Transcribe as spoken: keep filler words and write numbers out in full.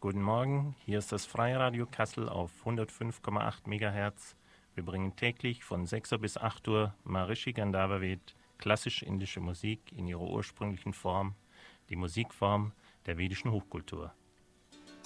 Guten Morgen, hier ist das Freiradio Kassel auf hundertfünf Komma acht Megahertz. Wir bringen täglich von sechs Uhr bis acht Uhr Maharishi Gandharva-Ved, klassisch-indische Musik in ihrer ursprünglichen Form, die Musikform der vedischen Hochkultur.